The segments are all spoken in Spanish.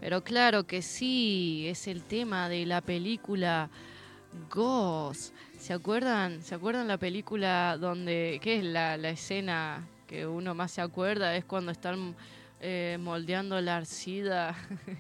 Pero claro que sí, es el tema de la película Ghost. ¿Se acuerdan? ¿Se acuerdan la película donde, qué es la escena que uno más se acuerda? Es cuando están moldeando la arcilla.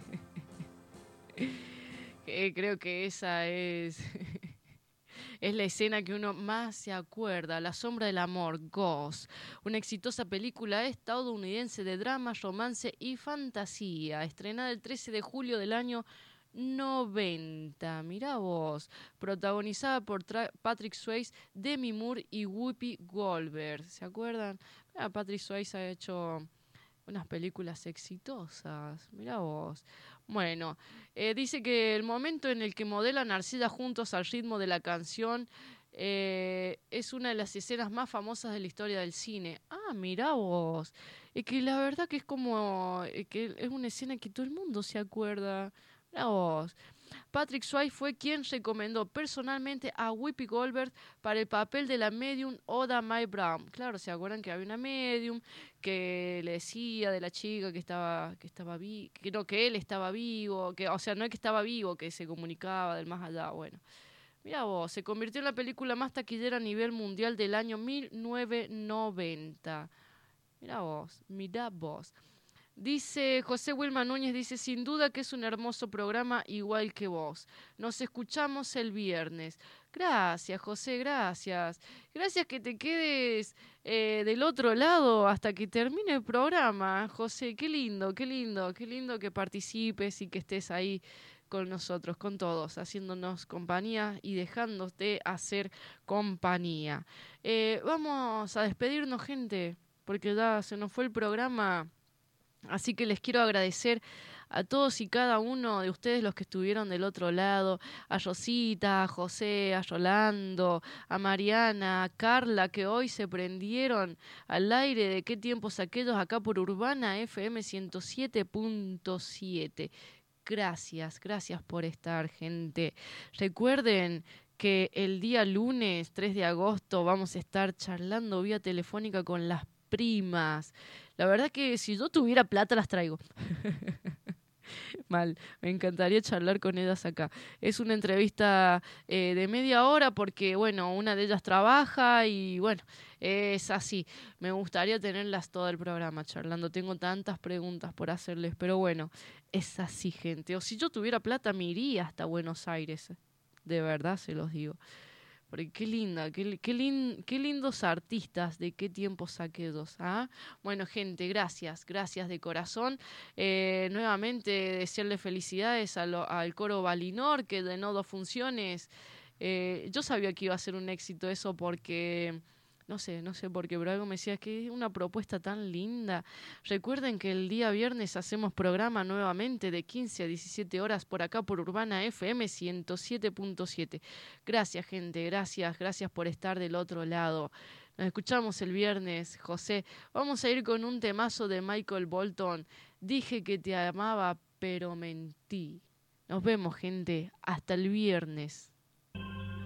Creo que esa es, es la escena que uno más se acuerda. La sombra del amor, Ghost. Una exitosa película estadounidense de drama, romance y fantasía. Estrenada el 13 de julio del año 90. Mirá vos. Protagonizada por Patrick Swayze, Demi Moore y Whoopi Goldberg. ¿Se acuerdan? Patrick Swayze ha hecho unas películas exitosas. Mirá vos. Bueno, dice que el momento en el que modelan arcilla juntos al ritmo de la canción es una de las escenas más famosas de la historia del cine. Ah, mirá vos. Es que la verdad que es como que es una escena que todo el mundo se acuerda. Mirá vos. Patrick Swayze fue quien recomendó personalmente a Whoopi Goldberg para el papel de la medium Oda Mae Brown. Claro, ¿se acuerdan que había una medium que le decía de la chica que no, que él estaba vivo, que, o sea, no es que estaba vivo, que se comunicaba del más allá? Bueno, mira vos, se convirtió en la película más taquillera a nivel mundial del año 1990. Mira vos. Dice José Wilma Núñez, dice, sin duda que es un hermoso programa igual que vos. Nos escuchamos el viernes. Gracias, José, gracias. Gracias que te quedes del otro lado hasta que termine el programa. José, qué lindo, qué lindo, qué lindo que participes y que estés ahí con nosotros, con todos, haciéndonos compañía y dejándote hacer compañía. Vamos a despedirnos, gente, porque ya se nos fue el programa. Así que les quiero agradecer a todos y cada uno de ustedes los que estuvieron del otro lado, a Rosita, a José, a Rolando, a Mariana, a Carla, que hoy se prendieron al aire de qué tiempos aquellos acá por Urbana FM 107.7. Gracias, gracias por estar, gente. Recuerden que el día lunes 3 de agosto vamos a estar charlando vía telefónica con las primas. La verdad que si yo tuviera plata las traigo. Mal, me encantaría charlar con ellas acá. Es una entrevista de media hora porque, bueno, una de ellas trabaja y, bueno, es así. Me gustaría tenerlas todo el programa charlando. Tengo tantas preguntas por hacerles, pero bueno, es así, gente. O si yo tuviera plata me iría hasta Buenos Aires. De verdad se los digo. Porque qué linda, qué lindos artistas, de qué tiempos aquellos. ¿Ah? Bueno, gente, gracias, gracias de corazón. Nuevamente, desearle felicidades al coro Valinor, que de no 2 funciones. Yo sabía que iba a ser un éxito eso porque... no sé por qué, pero algo me decía que es una propuesta tan linda. Recuerden que el día viernes hacemos programa nuevamente de 15 a 17 horas por acá por Urbana FM 107.7. Gracias, gente, gracias, gracias por estar del otro lado. Nos escuchamos el viernes, José. Vamos a ir con un temazo de Michael Bolton. Dije que te amaba, pero mentí. Nos vemos, gente. Hasta el viernes.